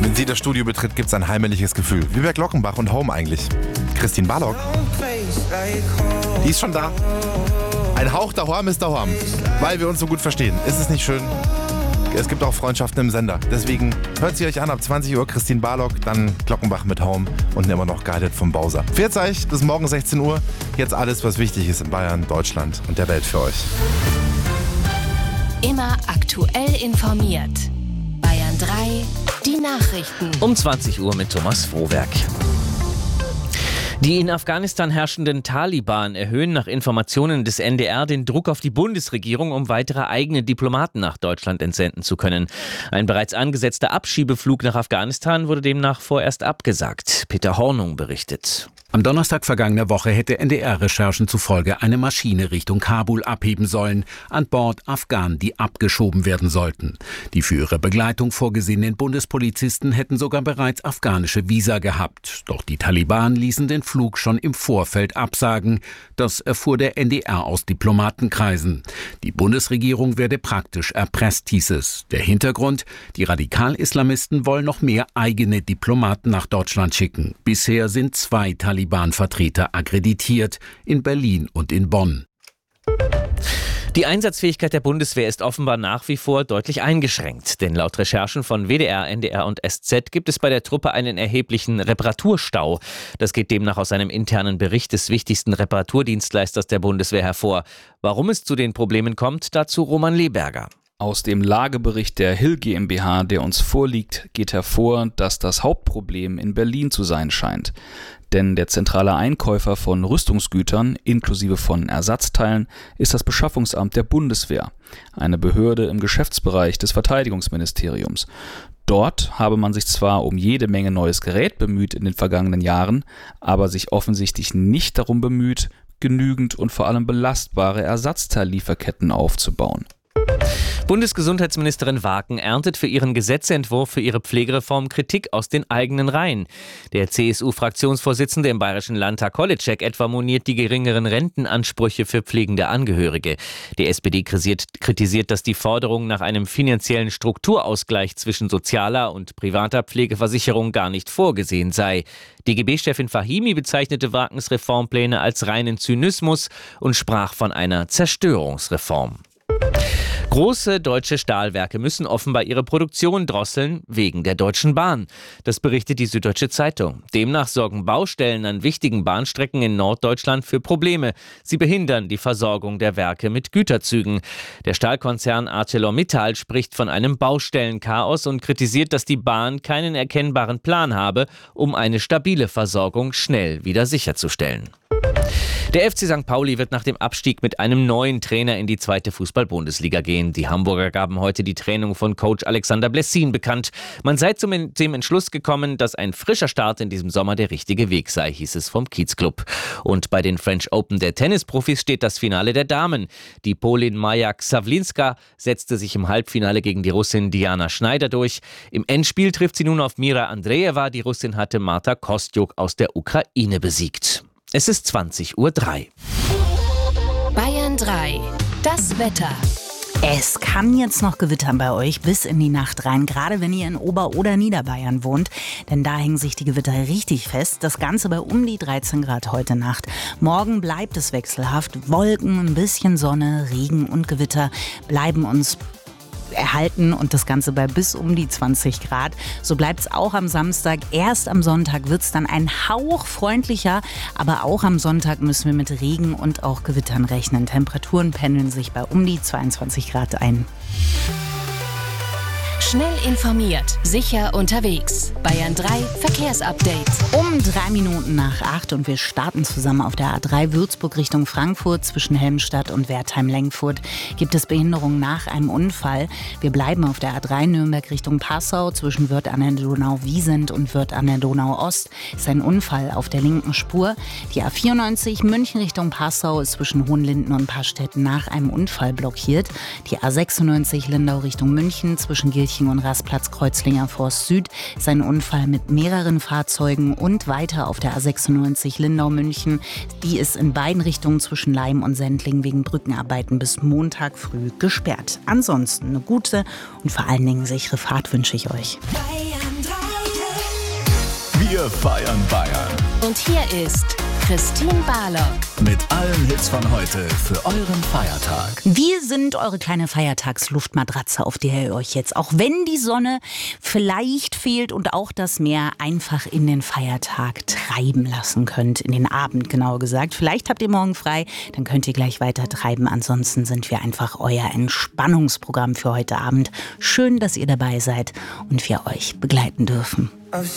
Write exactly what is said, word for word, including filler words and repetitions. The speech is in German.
Wenn sie das Studio betritt, gibt es ein heimeliges Gefühl. Wie bei Glockenbach und Home eigentlich. Christine Barlock. Die ist schon da. Ein Hauch daheim ist daheim. Weil wir uns so gut verstehen. Ist es nicht schön? Es gibt auch Freundschaften im Sender. Deswegen hört sie euch an ab zwanzig Uhr Christine Barlock, dann Glockenbach mit Home und immer noch guided vom Bowser. Pfiat euch, bis morgen sechzehn Uhr. Jetzt alles, was wichtig ist in Bayern, Deutschland und der Welt für euch. Immer aktuell informiert. Bayern drei, die Nachrichten. Um zwanzig Uhr mit Thomas Frohwerk. Die in Afghanistan herrschenden Taliban erhöhen nach Informationen des N D R den Druck auf die Bundesregierung, um weitere eigene Diplomaten nach Deutschland entsenden zu können. Ein bereits angesetzter Abschiebeflug nach Afghanistan wurde demnach vorerst abgesagt. Peter Hornung berichtet. Am Donnerstag vergangener Woche hätte N D R-Recherchen zufolge eine Maschine Richtung Kabul abheben sollen. An Bord Afghanen, die abgeschoben werden sollten. Die für ihre Begleitung vorgesehenen Bundespolizisten hätten sogar bereits afghanische Visa gehabt. Doch die Taliban ließen den Flug schon im Vorfeld absagen. Das erfuhr der N D R aus Diplomatenkreisen. Die Bundesregierung werde praktisch erpresst, hieß es. Der Hintergrund: Die Radikal-Islamisten wollen noch mehr eigene Diplomaten nach Deutschland schicken. Bisher sind zwei Taliban-Vertreter akkreditiert, in Berlin und in Bonn. Die Einsatzfähigkeit der Bundeswehr ist offenbar nach wie vor deutlich eingeschränkt. Denn laut Recherchen von W D R, N D R und S Z gibt es bei der Truppe einen erheblichen Reparaturstau. Das geht demnach aus einem internen Bericht des wichtigsten Reparaturdienstleisters der Bundeswehr hervor. Warum es zu den Problemen kommt, dazu Roman Leberger. Aus dem Lagebericht der Hill GmbH, der uns vorliegt, geht hervor, dass das Hauptproblem in Berlin zu sein scheint. Denn der zentrale Einkäufer von Rüstungsgütern, inklusive von Ersatzteilen, ist das Beschaffungsamt der Bundeswehr, eine Behörde im Geschäftsbereich des Verteidigungsministeriums. Dort habe man sich zwar um jede Menge neues Gerät bemüht in den vergangenen Jahren, aber sich offensichtlich nicht darum bemüht, genügend und vor allem belastbare Ersatzteillieferketten aufzubauen. Bundesgesundheitsministerin Waken erntet für ihren Gesetzentwurf für ihre Pflegereform Kritik aus den eigenen Reihen. Der C S U-Fraktionsvorsitzende im Bayerischen Landtag Holitschek etwa moniert die geringeren Rentenansprüche für pflegende Angehörige. Die S P D kritisiert, dass die Forderung nach einem finanziellen Strukturausgleich zwischen sozialer und privater Pflegeversicherung gar nicht vorgesehen sei. D G B-Chefin Fahimi bezeichnete Wakens Reformpläne als reinen Zynismus und sprach von einer Zerstörungsreform. Große deutsche Stahlwerke müssen offenbar ihre Produktion drosseln wegen der Deutschen Bahn. Das berichtet die Süddeutsche Zeitung. Demnach sorgen Baustellen an wichtigen Bahnstrecken in Norddeutschland für Probleme. Sie behindern die Versorgung der Werke mit Güterzügen. Der Stahlkonzern ArcelorMittal spricht von einem Baustellenchaos und kritisiert, dass die Bahn keinen erkennbaren Plan habe, um eine stabile Versorgung schnell wieder sicherzustellen. Der F C Sankt Pauli wird nach dem Abstieg mit einem neuen Trainer in die zweite Fußball-Bundesliga gehen. Die Hamburger gaben heute die Trennung von Coach Alexander Blessin bekannt. Man sei zum dem Entschluss gekommen, dass ein frischer Start in diesem Sommer der richtige Weg sei, hieß es vom Kiezclub. Und bei den French Open der Tennisprofis steht das Finale der Damen. Die Polin Maja Xawlinska setzte sich im Halbfinale gegen die Russin Diana Schneider durch. Im Endspiel trifft sie nun auf Mira Andreeva. Die Russin hatte Marta Kostjuk aus der Ukraine besiegt. Es ist zwanzig Uhr drei. Bayern drei, das Wetter. Es kann jetzt noch gewittern bei euch bis in die Nacht rein, gerade wenn ihr in Ober- oder Niederbayern wohnt, denn da hängen sich die Gewitter richtig fest. Das Ganze bei um die dreizehn Grad heute Nacht. Morgen bleibt es wechselhaft. Wolken, ein bisschen Sonne, Regen und Gewitter bleiben uns erhalten und das Ganze bei bis um die zwanzig Grad. So bleibt es auch am Samstag. Erst am Sonntag wird es dann ein Hauch freundlicher, aber auch am Sonntag müssen wir mit Regen und auch Gewittern rechnen. Temperaturen pendeln sich bei um die zweiundzwanzig Grad ein. Schnell informiert, sicher unterwegs. Bayern drei Verkehrsupdate. Um drei Minuten nach acht und wir starten zusammen auf der A drei Würzburg Richtung Frankfurt. Zwischen Helmstadt und Wertheim-Lenkfurt gibt es Behinderungen nach einem Unfall. Wir bleiben auf der A drei Nürnberg Richtung Passau. Zwischen Wörth an der Donau-Wiesent und Wörth an der Donau-Ost ist ein Unfall auf der linken Spur. Die A vierundneunzig München Richtung Passau ist zwischen Hohenlinden und Pastetten nach einem Unfall blockiert. Die A sechsundneunzig Lindau Richtung München zwischen Gilching und Rastplatz Kreuzlinger Forst Süd ist ein Unfall mit mehreren Fahrzeugen und weiter auf der A sechsundneunzig Lindau-München. Die ist in beiden Richtungen zwischen Leim und Sendling wegen Brückenarbeiten bis Montag früh gesperrt. Ansonsten eine gute und vor allen Dingen sichere Fahrt wünsche ich euch. Bayern drei Wir feiern Bayern. Und hier ist Christine Barlock. Mit allen Hits von heute für euren Feiertag. Wir sind eure kleine Feiertagsluftmatratze, auf der ihr euch jetzt, auch wenn die Sonne vielleicht fehlt und auch das Meer, einfach in den Feiertag treiben lassen könnt. In den Abend, genauer gesagt. Vielleicht habt ihr morgen frei, dann könnt ihr gleich weiter treiben. Ansonsten sind wir einfach euer Entspannungsprogramm für heute Abend. Schön, dass ihr dabei seid und wir euch begleiten dürfen.